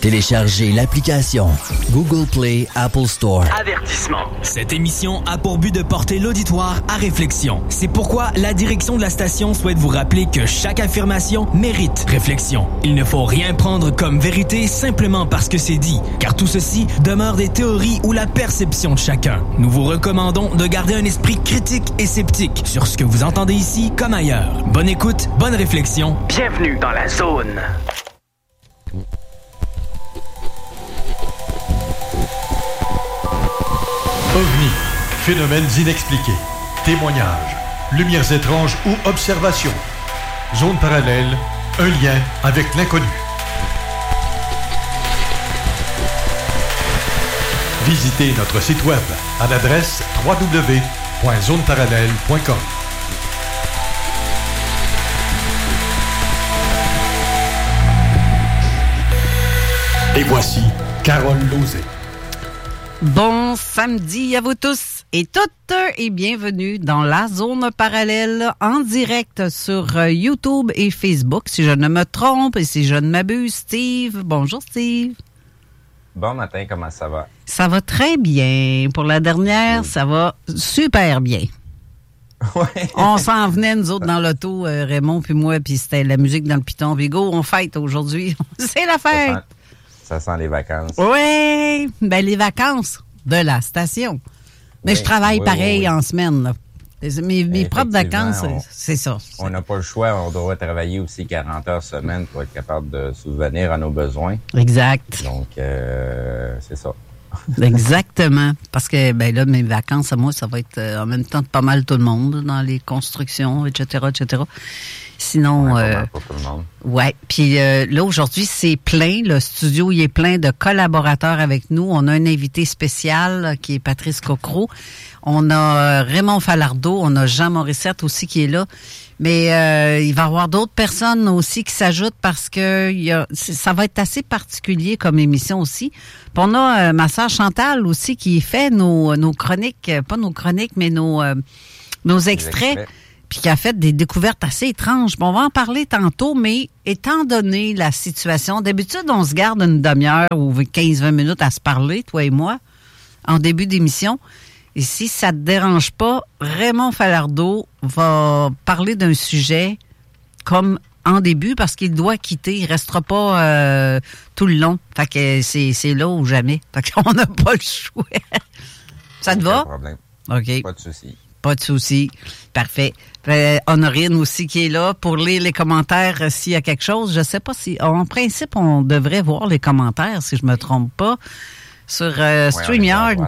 Téléchargez l'application Google Play Apple Store. Avertissement. Cette émission a pour but de porter l'auditoire à réflexion. C'est pourquoi la direction de la station souhaite vous rappeler que chaque affirmation mérite réflexion. Il ne faut rien prendre comme vérité simplement parce que c'est dit, car tout ceci demeure des théories ou la perception de chacun. Nous vous recommandons de garder un esprit critique et sceptique sur ce que vous entendez ici comme ailleurs. Bonne écoute, bonne réflexion. Bienvenue dans la zone. OVNI, phénomènes inexpliqués, témoignages, lumières étranges ou observations. Zone parallèle, un lien avec l'inconnu. Visitez notre site web à l'adresse www.zoneparallèle.com. Et voici Carole Lauzé. Bon samedi à vous tous et toutes et bienvenue dans la zone parallèle en direct sur YouTube et Facebook, si je ne me trompe et si je ne m'abuse. Steve, bonjour Steve. Bon matin, comment ça va? Ça va très bien. Pour la dernière, ça va super bien. Ouais. On s'en venait, nous autres, dans l'auto, Raymond puis moi, puis c'était la musique dans le piton. Puis go, on fête aujourd'hui. C'est la fête! Ça sent les vacances. Oui! Ben, les vacances de la station. Mais oui, je travaille pareil en semaine, là. Mes propres vacances, c'est ça. On n'a pas le choix. On doit travailler aussi 40 heures semaine pour être capable de subvenir à nos besoins. Exact. Donc, c'est ça. Exactement. Parce que, ben là, mes vacances, à moi, ça va être en même temps pas mal tout le monde dans les constructions, etc., etc. Sinon... pour tout le monde. Ouais. Puis là, aujourd'hui, c'est plein. Le studio, il est plein de collaborateurs avec nous. On a un invité spécial qui est Patrice Cocro. On a Raymond Falardeau. On a Jean Morissette aussi qui est là. Mais il va y avoir d'autres personnes aussi qui s'ajoutent parce que ça va être assez particulier comme émission aussi. Puis on a ma sœur Chantal aussi qui fait nos chroniques, pas nos chroniques, mais nos extraits. Puis qui a fait des découvertes assez étranges. Bon, on va en parler tantôt, mais étant donné la situation, d'habitude, on se garde une demi-heure ou 15-20 minutes à se parler, toi et moi, en début d'émission. Et si ça te dérange pas, Raymond Falardeau va parler d'un sujet comme en début parce qu'il doit quitter. Il restera pas tout le long. Fait que c'est là ou jamais. Fait qu'on n'a pas le choix. Ça te va? Pas de problème. OK. Pas de souci. Pas de souci. Parfait. Honorine aussi qui est là pour lire les commentaires s'il y a quelque chose. Je sais pas si... En principe, on devrait voir les commentaires, si je me trompe pas, sur StreamYard.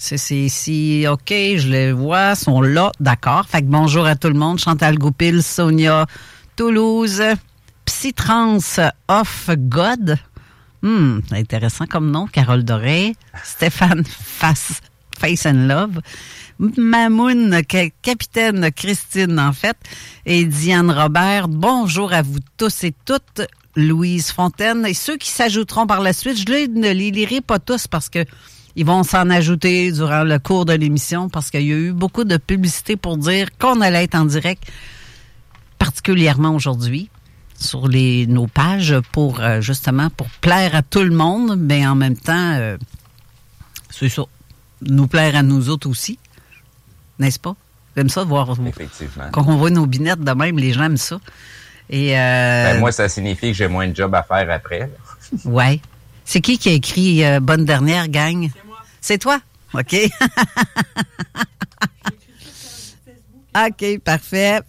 C'est OK, je les vois, sont là, d'accord. Fait que bonjour à tout le monde. Chantal Goupil, Sonia Toulouse, Psytrans Off God. Intéressant comme nom. Carole Doré, Stéphane Face and Love, Mamoun, Capitaine Christine, en fait, et Diane Robert. Bonjour à vous tous et toutes. Louise Fontaine. Et ceux qui s'ajouteront par la suite, je ne les lirai pas tous parce que ils vont s'en ajouter durant le cours de l'émission parce qu'il y a eu beaucoup de publicité pour dire qu'on allait être en direct, particulièrement aujourd'hui, sur nos pages pour, justement, pour plaire à tout le monde, mais en même temps, c'est ça, nous plaire à nous autres aussi. N'est-ce pas? J'aime ça de voir. Effectivement. Quand on voit nos binettes de même, les gens aiment ça. Et moi, ça signifie que j'ai moins de job à faire après. Ouais. C'est qui a écrit Bonne dernière, gang? C'est moi. C'est toi? OK. OK, parfait.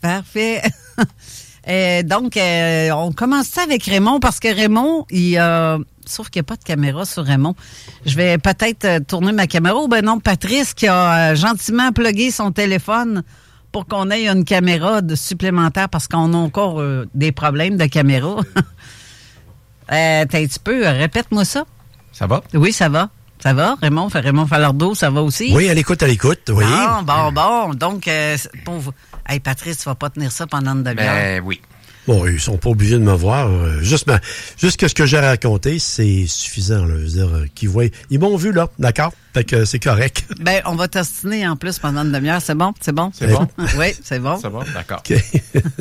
Donc, on commence ça avec Raymond parce que Raymond, sauf qu'il n'y a pas de caméra sur Raymond. Je vais peut-être tourner ma caméra. Ou ben non, Patrice qui a gentiment plugué son téléphone pour qu'on ait une caméra supplémentaire parce qu'on a encore des problèmes de caméra. T'as un petit peu, répète-moi ça. Ça va? Oui, ça va. Ça va, Raymond Falardeau, ça va aussi? Oui, à l'écoute, oui. Bon. Donc, hey, Patrice, tu vas pas tenir ça pendant une demi-heure? Ben oui. Bon, ils sont pas obligés de me voir. Juste que ce que j'ai raconté, c'est suffisant. Là. Je veux dire, qu'ils voient. Ils m'ont vu, là, d'accord? Fait que c'est correct. Ben, on va t'ostiner en plus pendant une demi-heure. C'est bon? C'est bon? Oui, c'est bon. C'est bon, d'accord. OK.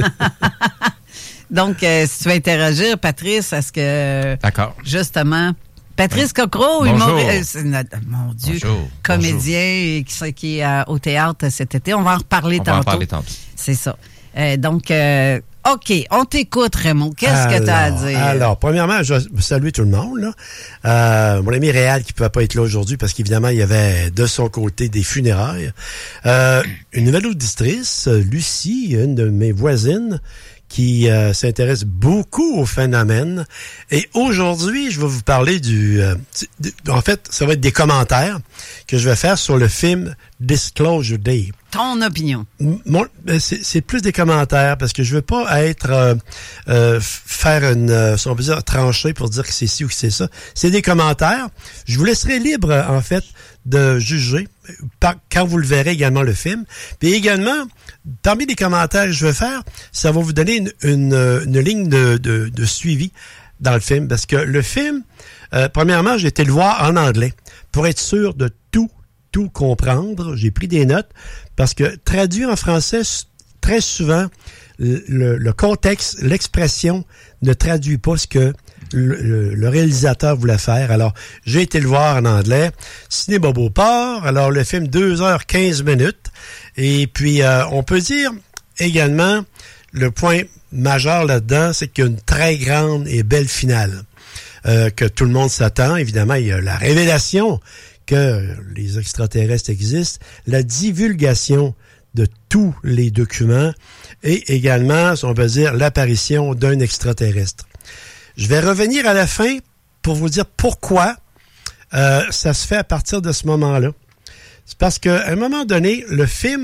Donc, si tu veux interagir, Patrice, est-ce que... D'accord. Justement, Patrice Cocro, mon Dieu, Bonjour. comédien qui est au théâtre cet été. On va en reparler tantôt. C'est ça. Donc, OK, on t'écoute, Raymond. Qu'est-ce que tu as à dire? Alors, premièrement, je vais saluer tout le monde. Là. Mon ami Réal qui ne pouvait pas être là aujourd'hui parce qu'évidemment, il y avait de son côté des funérailles. Une nouvelle auditrice, Lucie, une de mes voisines, qui s'intéresse beaucoup au phénomène. Et aujourd'hui, je vais vous parler en fait, ça va être des commentaires que je vais faire sur le film Disclosure Day. Ton opinion. C'est plus des commentaires parce que je veux pas être faire une si on peut dire tranchée pour dire que c'est ci ou que c'est ça. C'est des commentaires. Je vous laisserai libre en fait de juger quand vous le verrez également le film. Puis également, parmi les commentaires que je vais faire, ça va vous donner une ligne de suivi dans le film parce que le film, premièrement, j'ai été le voir en anglais pour être sûr de tout comprendre. J'ai pris des notes parce que traduit en français, très souvent, le contexte, l'expression ne traduit pas ce que le réalisateur voulait faire. Alors, j'ai été le voir en anglais. Cinéma Beauport. Alors, le film 2h15 minutes. Et puis, on peut dire également, le point majeur là-dedans, c'est qu'il y a une très grande et belle finale que tout le monde s'attend. Évidemment, il y a la révélation que les extraterrestres existent, la divulgation de tous les documents et également, si on veut dire, l'apparition d'un extraterrestre. Je vais revenir à la fin pour vous dire pourquoi ça se fait à partir de ce moment-là. C'est parce qu'à un moment donné, le film,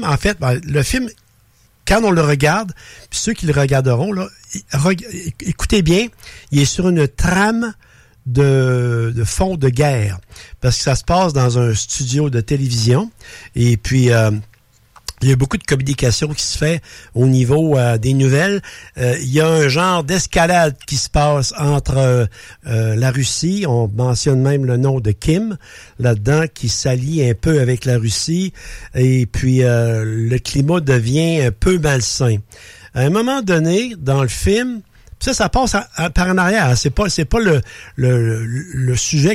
quand on le regarde, puis ceux qui le regarderont, là, écoutez bien, il est sur une trame de fond de guerre, parce que ça se passe dans un studio de télévision, et puis il y a beaucoup de communication qui se fait au niveau des nouvelles. Il y a un genre d'escalade qui se passe entre la Russie, on mentionne même le nom de Kim là-dedans, qui s'allie un peu avec la Russie, et puis le climat devient un peu malsain. À un moment donné, dans le film, ça passe par en arrière. C'est pas le sujet